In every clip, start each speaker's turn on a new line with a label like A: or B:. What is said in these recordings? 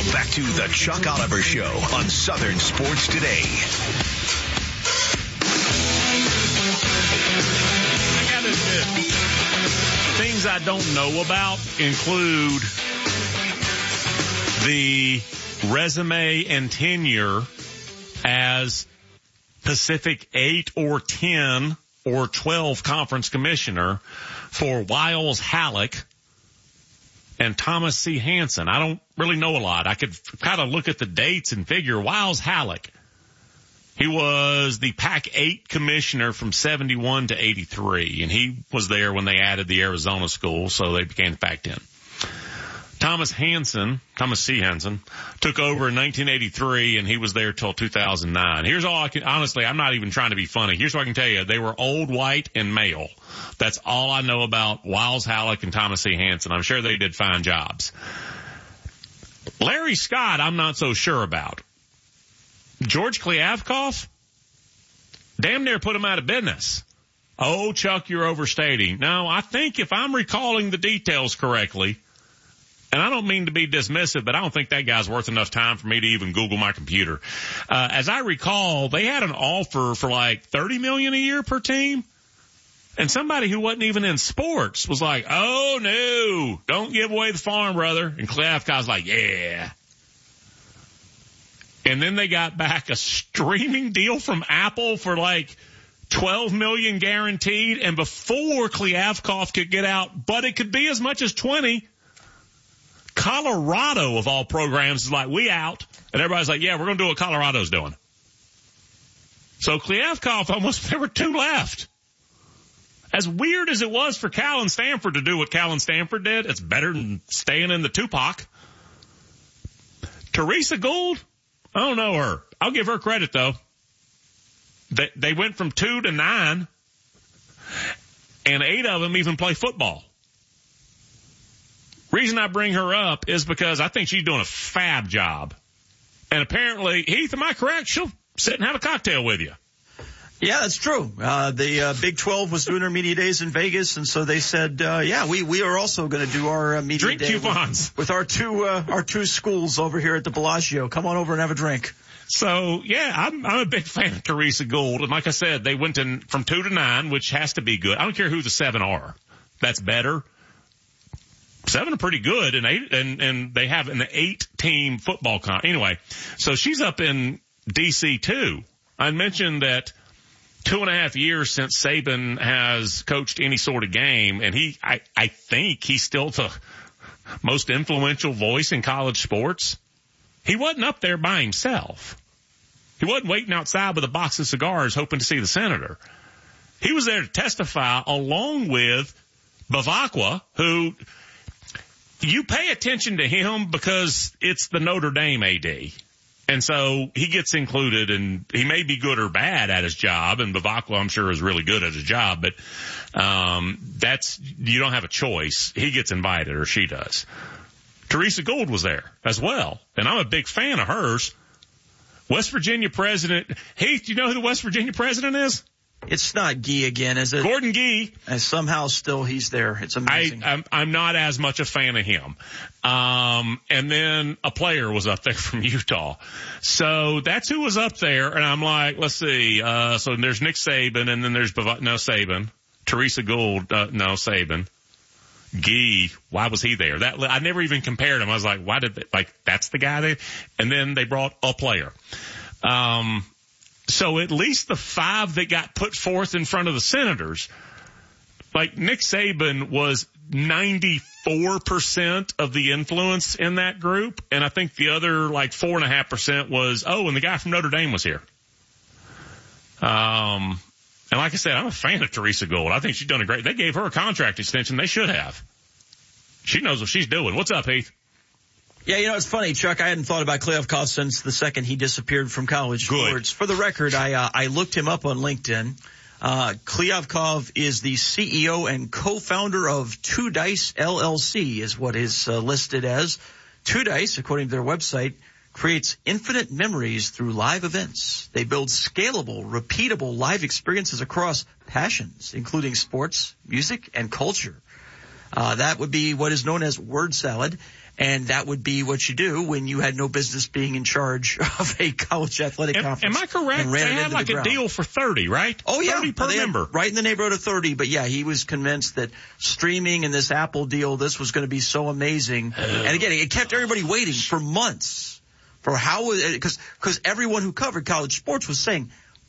A: back to the Chuck Oliver Show on Southern Sports Today.
B: I gotta admit, things I don't know about include the resume and tenure as Pacific 8 or 10 or 12 conference commissioner for Wiles Halleck and Thomas C. Hansen. I don't really know a lot. I could kind of look at the dates and figure Wiles Halleck. He was the Pac-8 commissioner from 71 to 83, and he was there when they added the Arizona school, so they became Pac-10. Thomas C. Hansen, took over in 1983, and he was there till 2009. Here's all I can, honestly, I'm not even trying to be funny. Here's what I can tell you. They were old, white, and male. That's all I know about Wiles Halleck and Thomas C. Hansen. I'm sure they did fine jobs. Larry Scott, I'm not so sure about. George Kliavkoff, damn near put him out of business. Oh, Chuck, you're overstating. No, I think if I'm recalling the details correctly, and I don't mean to be dismissive, but I don't think that guy's worth enough time for me to even Google my computer. As I recall, they had an offer for like $30 million a year per team. And somebody who wasn't even in sports was like, oh no, don't give away the farm, brother. And Kliavkoff's like, yeah. And then they got back a streaming deal from Apple for like $12 million guaranteed. And before Kliavkoff could get out, but it could be as much as 20. Colorado, of all programs, is like, we out. And everybody's like, yeah, we're going to do what Colorado's doing. So Kliavkoff almost, there were two left. As weird as it was for Cal and Stanford to do what Cal and Stanford did, it's better than staying in the Tupac. Teresa Gould, I don't know her. I'll give her credit, though. They went from 2 to 9, and 8 of them even play football. Reason I bring her up is because I think she's doing a fab job. And apparently, Heath, am I correct? She'll sit and have a cocktail with you.
C: Yeah, that's true. The Big 12 was doing their media days in Vegas, and so they said, we are also going to do our media
B: drink
C: day
B: coupons
C: with our two schools over here at the Bellagio. Come on over and have a drink.
B: So, yeah, I'm a big fan of Teresa Gould. And like I said, they went from 2 to 9, which has to be good. I don't care who the 7 are. That's better. 7 are pretty good, and 8, and they have an 8-team football anyway. So she's up in DC too. I mentioned that 2.5 years since Saban has coached any sort of game, and I think he's still the most influential voice in college sports. He wasn't up there by himself. He wasn't waiting outside with a box of cigars hoping to see the senator. He was there to testify along with Bavacqua, who you pay attention to him because it's the Notre Dame AD. And so he gets included, and he may be good or bad at his job, and Bavacqua, I'm sure, is really good at his job, but you don't have a choice. He gets invited, or she does. Teresa Gould was there as well, and I'm a big fan of hers. West Virginia president, Heath, do you know who the West Virginia president is?
C: It's not Gee again, is it?
B: Gordon Gee.
C: And somehow still he's there. It's amazing.
B: I'm not as much a fan of him. And then a player was up there from Utah. So that's who was up there. And I'm like, let's see. So there's Nick Saban, and then there's Saban. Teresa Gould, no, Saban. Gee, why was he there? I never even compared him. I was like, why did that's the guy there? And then they brought a player. So at least the 5 that got put forth in front of the senators, like Nick Saban was 94% of the influence in that group. And I think the other 4.5% was, and the guy from Notre Dame was here. And like I said, I'm a fan of Teresa Gould. I think she's done they gave her a contract extension. They should have. She knows what she's doing. What's up, Heath?
C: Yeah, it's funny, Chuck. I hadn't thought about Kliavkoff since the second he disappeared from college sports. For the record, I looked him up on LinkedIn. Kliavkoff is the CEO and co-founder of Two Dice LLC, is what is listed as. Two Dice, according to their website, creates infinite memories through live events. They build scalable, repeatable live experiences across passions, including sports, music, and culture. That would be what is known as word salad. And that would be what you do when you had no business being in charge of a college athletic conference.
B: Am I correct? They had like a deal for 30, right?
C: Oh, yeah.
B: 30 per member.
C: Right in the neighborhood of 30. But, yeah, he was convinced that streaming and this Apple deal, this was going to be so amazing. And, again, it kept everybody waiting for months for because everyone who covered college sports was saying,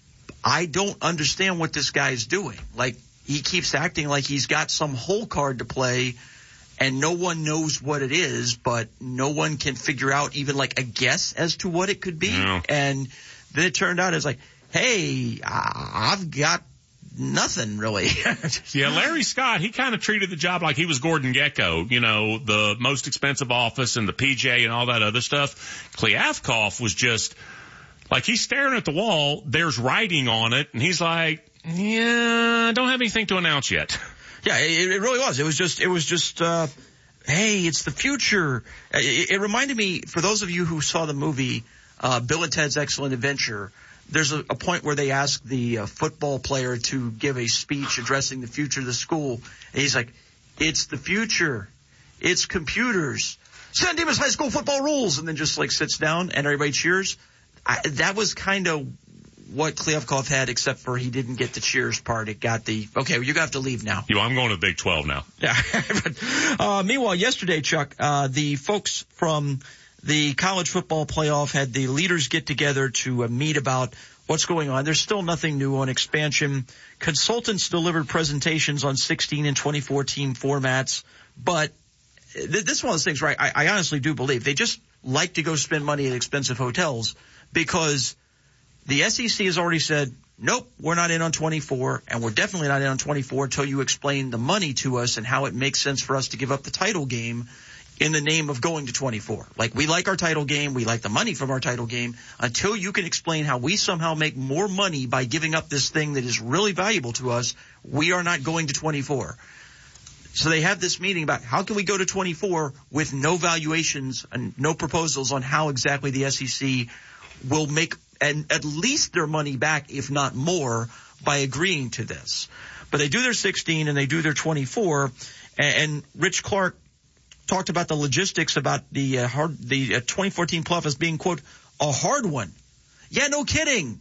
C: I don't understand what this guy is doing. Like, he keeps acting like he's got some hole card to play, and no one knows what it is, but no one can figure out even like a guess as to what it could be.
B: Yeah.
C: And then it turned out it's like, hey, I've got nothing really.
B: Yeah, Larry Scott, he kind of treated the job like he was Gordon Gekko, the most expensive office and the PJ and all that other stuff. Kliavkoff was just like, he's staring at the wall, there's writing on it, and he's like, yeah, I don't have anything to announce yet.
C: Yeah, it really was. It was just, hey, it's the future. It reminded me, for those of you who saw the movie, Bill and Ted's Excellent Adventure, there's a point where they ask the football player to give a speech addressing the future of the school. And he's like, it's the future. It's computers. San Dimas High School football rules. And then just like sits down and everybody cheers. That was kind of what Kliavkoff had, except for he didn't get the cheers part. It got the, okay, well, you have to leave now.
B: I'm going to the Big 12 now.
C: Yeah. Meanwhile, yesterday, Chuck, the folks from the college football playoff had the leaders get together to meet about what's going on. There's still nothing new on expansion. Consultants delivered presentations on 16 and 24 team formats, but this is one of those things, right? I honestly do believe they just like to go spend money at expensive hotels, because the SEC has already said, nope, we're not in on 24, and we're definitely not in on 24 until you explain the money to us and how it makes sense for us to give up the title game in the name of going to 24. Like, we like our title game, we like the money from our title game. Until you can explain how we somehow make more money by giving up this thing that is really valuable to us, we are not going to 24. So they have this meeting about how can we go to 24 with no valuations and no proposals on how exactly the SEC will make and at least their money back, if not more, by agreeing to this. But they do their 16 and they do their 24, and Rich Clark talked about the logistics about the 2014 playoff as being, quote, a hard one. Yeah, no kidding.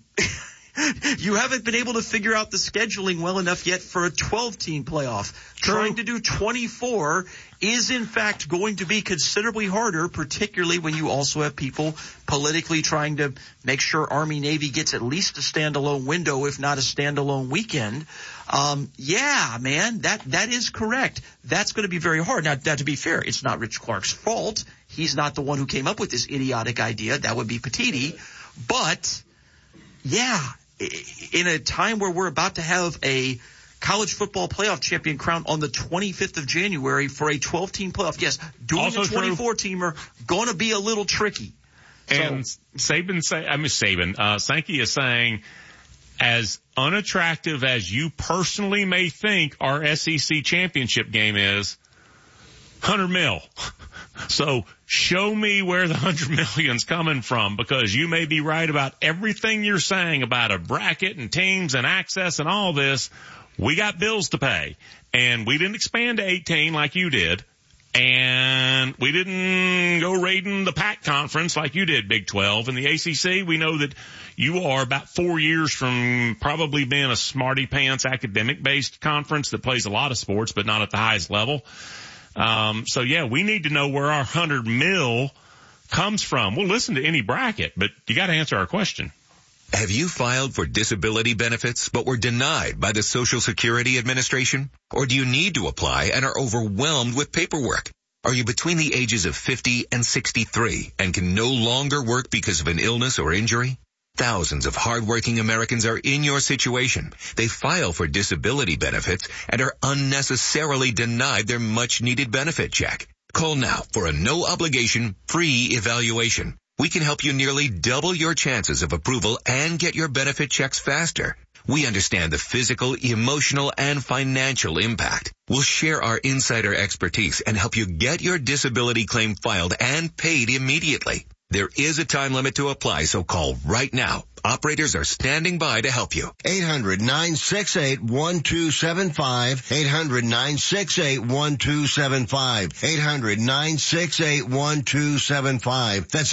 C: You haven't been able to figure out the scheduling well enough yet for a 12-team playoff. True. Trying to do 24 is, in fact, going to be considerably harder, particularly when you also have people politically trying to make sure Army-Navy gets at least a standalone window, if not a standalone weekend. Yeah, man, that is correct. That's going to be very hard. Now, to be fair, it's not Rich Clark's fault. He's not the one who came up with this idiotic idea. That would be Petitti. But, yeah, in a time where we're about to have a college football playoff champion crowned on the 25th of January for a 12-team playoff, yes, doing also a 24-teamer going to be a little tricky.
B: And Sankey is saying, as unattractive as you personally may think our SEC championship game is, $100 million. So show me where the $100 million's coming from, because you may be right about everything you're saying about a bracket and teams and access and all this. We got bills to pay, and we didn't expand to 18 like you did, and we didn't go raiding the PAC conference like you did, Big 12. And the ACC, we know that you are about 4 years from probably being a smarty pants academic-based conference that plays a lot of sports, but not at the highest level. So yeah, we need to know where our $100 million comes from. We'll listen to any bracket, but you got to answer our question.
A: Have you filed for disability benefits but were denied by the Social Security Administration? Or do you need to apply and are overwhelmed with paperwork? Are you between the ages of 50 and 63 and can no longer work because of an illness or injury? Thousands of hardworking Americans are in your situation. They file for disability benefits and are unnecessarily denied their much-needed benefit check. Call now for a no-obligation, free evaluation. We can help you nearly double your chances of approval and get your benefit checks faster. We understand the physical, emotional, and financial impact. We'll share our insider expertise and help you get your disability claim filed and paid immediately. There is a time limit to apply, so call right now. Operators are standing by to help you.
D: 800-968-1275. 800-968-1275. 800-968-1275. That's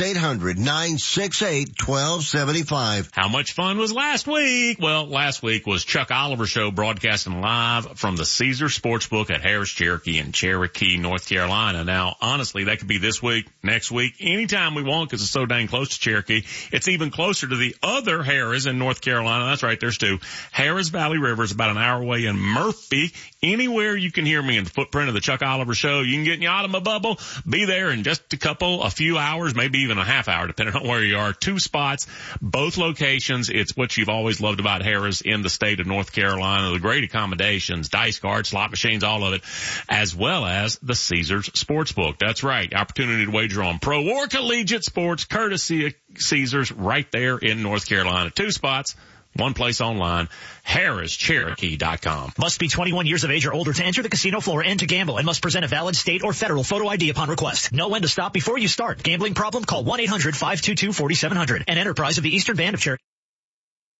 D: 800-968-1275.
B: How much fun was last week? Well, last week was Chuck Oliver Show broadcasting live from the Caesars Sportsbook at Harris Cherokee in Cherokee, North Carolina. Now, honestly, that could be this week, next week, anytime we want because it's so dang close to Cherokee. It's even closer to the other Harris in North Carolina. That's right, there's two. Harris Valley River is about an hour away in Murphy. Anywhere you can hear me in the footprint of the Chuck Oliver Show, you can get in your automobile, be there in just a few hours, maybe even a half hour, depending on where you are. 2 spots, both locations. It's what you've always loved about Harris in the state of North Carolina. The great accommodations, dice cards, slot machines, all of it, as well as the Caesars Sportsbook. That's right. Opportunity to wager on pro or collegiate sports, courtesy of Caesars, right there in North Carolina. 2 spots. One place online, HarrisCherokee.com.
E: Must be 21 years of age or older to enter the casino floor and to gamble, and must present a valid state or federal photo ID upon request. Know when to stop before you start. Gambling problem? Call 1-800-522-4700. An enterprise of the Eastern Band of Cherokee.